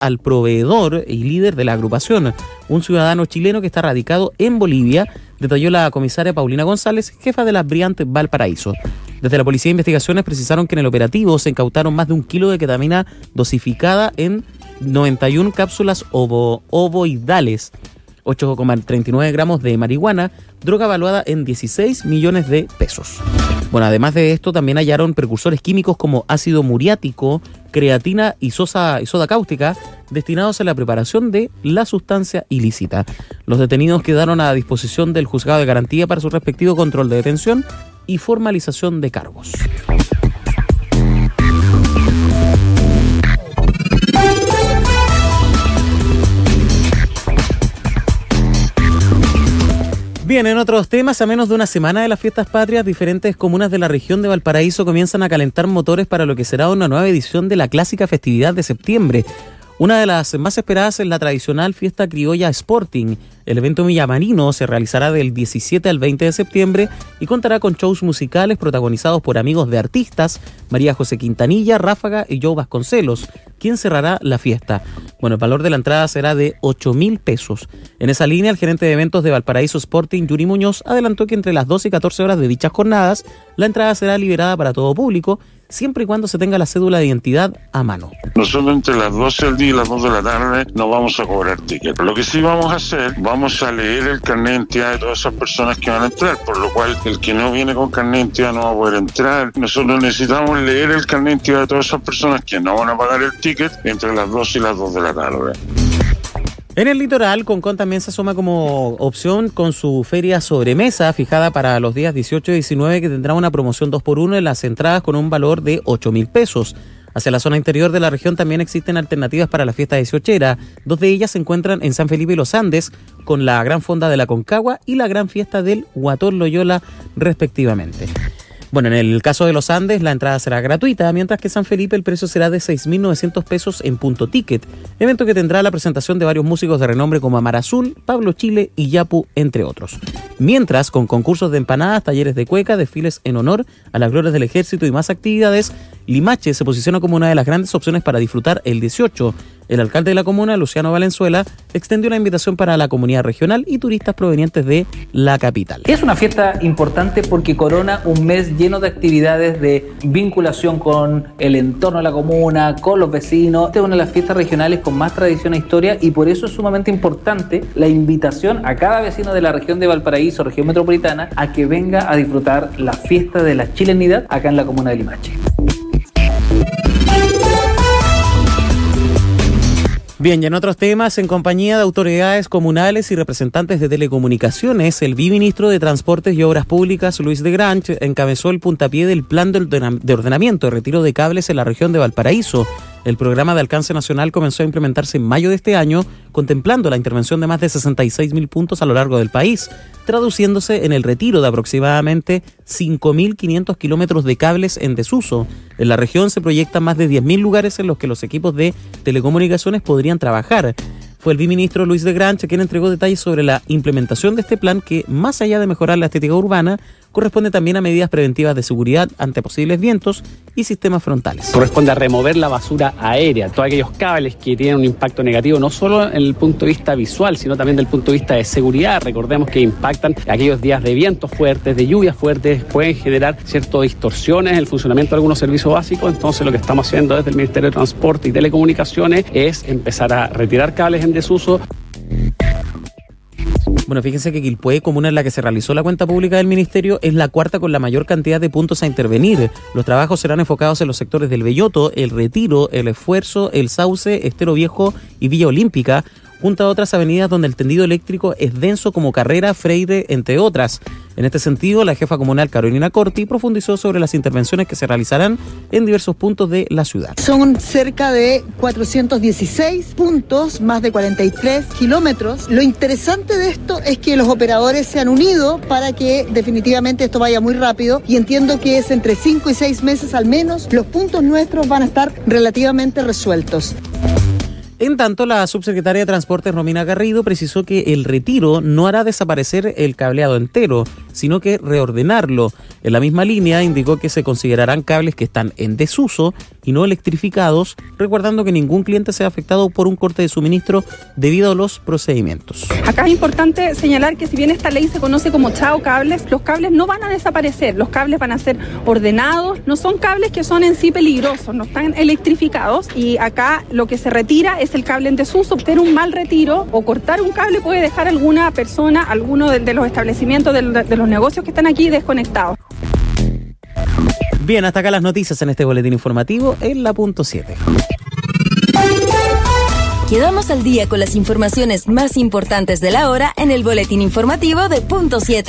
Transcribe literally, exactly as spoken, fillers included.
al proveedor y líder de la agrupación, un ciudadano chileno que está radicado en Bolivia, detalló la comisaria Paulina González, jefa de la Briant Valparaíso. Desde la Policía de Investigaciones precisaron que en el operativo se incautaron más de un kilo de ketamina dosificada en noventa y una cápsulas ovo, ovoidales, ocho coma treinta y nueve gramos de marihuana, droga valuada en dieciséis millones de pesos. Bueno, además de esto, también hallaron precursores químicos como ácido muriático, creatina y, sosa, y soda cáustica, destinados a la preparación de la sustancia ilícita. Los detenidos quedaron a disposición del juzgado de garantía para su respectivo control de detención y formalización de cargos. Bien, en otros temas, a menos de una semana de las fiestas patrias, diferentes comunas de la región de Valparaíso comienzan a calentar motores para lo que será una nueva edición de la clásica festividad de septiembre. Una de las más esperadas es la tradicional fiesta criolla Sporting. El evento villamarino se realizará del diecisiete al veinte de septiembre y contará con shows musicales protagonizados por amigos de artistas, María José Quintanilla, Ráfaga y Joe Vasconcelos, quien cerrará la fiesta. Bueno, el valor de la entrada será de ocho mil pesos. En esa línea, el gerente de eventos de Valparaíso Sporting, Yuri Muñoz, adelantó que entre las doce y catorce horas de dichas jornadas, la entrada será liberada para todo público, siempre y cuando se tenga la cédula de identidad a mano. Nosotros entre las doce del día y las dos de la tarde no vamos a cobrar ticket. Lo que sí vamos a hacer, vamos a leer el carnet de identidad de todas esas personas que van a entrar, por lo cual el que no viene con carnet de identidad no va a poder entrar. Nosotros necesitamos leer el carnet de identidad de todas esas personas que no van a pagar el ticket entre las doce y las dos de la tarde. En el litoral, Concón también se asoma como opción con su feria sobremesa fijada para los días dieciocho y diecinueve, que tendrá una promoción dos por uno en las entradas con un valor de ocho mil pesos. Hacia la zona interior de la región también existen alternativas para la fiesta dieciochera. Dos de ellas se encuentran en San Felipe y Los Andes, con la Gran Fonda de la Concagua y la Gran Fiesta del Guatón Loyola, respectivamente. Bueno, en el caso de Los Andes, la entrada será gratuita, mientras que San Felipe el precio será de seis mil novecientos pesos en punto ticket, evento que tendrá la presentación de varios músicos de renombre como Amar Azul, Pablo Chile y Yapu, entre otros. Mientras, con concursos de empanadas, talleres de cueca, desfiles en honor a las glorias del ejército y más actividades, Limache se posiciona como una de las grandes opciones para disfrutar el dieciocho. El alcalde de la comuna, Luciano Valenzuela, extendió una invitación para la comunidad regional y turistas provenientes de la capital. Es una fiesta importante porque corona un mes lleno de actividades de vinculación con el entorno de la comuna, con los vecinos. Esta es una de las fiestas regionales con más tradición e historia y por eso es sumamente importante la invitación a cada vecino de la región de Valparaíso, región metropolitana, a que venga a disfrutar la fiesta de la chilenidad acá en la comuna de Limache. Bien, y en otros temas, en compañía de autoridades comunales y representantes de telecomunicaciones, el viceministro de Transportes y Obras Públicas, Luis de Granch, encabezó el puntapié del plan de ordenamiento de retiro de cables en la región de Valparaíso. El programa de alcance nacional comenzó a implementarse en mayo de este año, contemplando la intervención de más de sesenta y seis mil puntos a lo largo del país, traduciéndose en el retiro de aproximadamente cinco mil quinientos kilómetros de cables en desuso. En la región se proyectan más de diez mil lugares en los que los equipos de telecomunicaciones podrían trabajar. Fue el viceministro Luis de Granch quien entregó detalles sobre la implementación de este plan que, más allá de mejorar la estética urbana, corresponde también a medidas preventivas de seguridad ante posibles vientos y sistemas frontales. Corresponde a remover la basura aérea, todos aquellos cables que tienen un impacto negativo, no solo en el punto de vista visual, sino también del punto de vista de seguridad. Recordemos que impactan aquellos días de vientos fuertes, de lluvias fuertes, pueden generar ciertas distorsiones en el funcionamiento de algunos servicios básicos. Entonces lo que estamos haciendo desde el Ministerio de Transporte y Telecomunicaciones es empezar a retirar cables en desuso. Bueno, fíjense que Quilpué, comuna en la que se realizó la cuenta pública del ministerio, es la cuarta con la mayor cantidad de puntos a intervenir. Los trabajos serán enfocados en los sectores del Belloto, el Retiro, el Esfuerzo, el Sauce, Estero Viejo y Villa Olímpica, junto a otras avenidas donde el tendido eléctrico es denso como Carrera, Freire, entre otras. En este sentido, la jefa comunal Carolina Corti profundizó sobre las intervenciones que se realizarán en diversos puntos de la ciudad. Son cerca de cuatrocientos dieciséis puntos, más de cuarenta y tres kilómetros. Lo interesante de esto es que los operadores se han unido para que definitivamente esto vaya muy rápido y entiendo que es entre cinco y seis meses al menos. Los puntos nuestros van a estar relativamente resueltos. En tanto, la subsecretaria de Transportes, Romina Garrido, precisó que el retiro no hará desaparecer el cableado entero. sino que reordenarlo. En la misma línea indicó que se considerarán cables que están en desuso y no electrificados, recordando que ningún cliente sea afectado por un corte de suministro debido a los procedimientos. Acá es importante señalar que si bien esta ley se conoce como chao cables, los cables no van a desaparecer, los cables van a ser ordenados, no son cables que son en sí peligrosos, no están electrificados, y acá lo que se retira es el cable en desuso. Tener un mal retiro o cortar un cable puede dejar a alguna persona, alguno de, de los establecimientos, de, de los negocios que están aquí desconectados. Bien, hasta acá las noticias en este boletín informativo en la punto siete. Quedamos al día con las informaciones más importantes de la hora en el boletín informativo de punto siete.